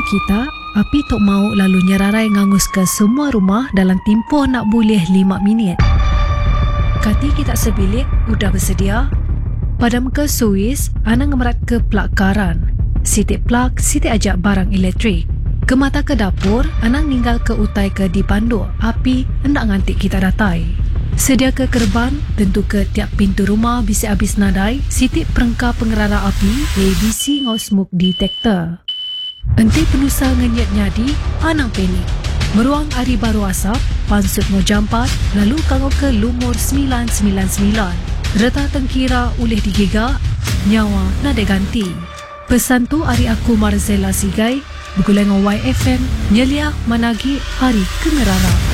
kita, api tok mau lalu nyerarai ngangus ke semua rumah dalam tempoh nak boleh 5 minit. Kati kita sebilik udah bersedia. Padam ke suis, anang ngemerat ke plak karan. Sitik plak, sitik ajak barang elektrik. Ke mata ke dapur, anang ninggal ke utai ke dipandu. Api hendak ngantik kita datai. Sedia ke kerban, tentu ke tiap pintu rumah bisa habis nadai. Sitik perengkah pengerara api, ABC ngau smoke detector. Enti penusa ngenyat nyadi, anang penik. Meruang hari baru asap, pansut mau jampat, lalu kangau ke lumur 999. Reta tengkira ulih digigak, nyawa nada ganti. Pesan tu hari aku Marzela Sigai, bergulai dengan YFM, nyeliak managi hari kengerara.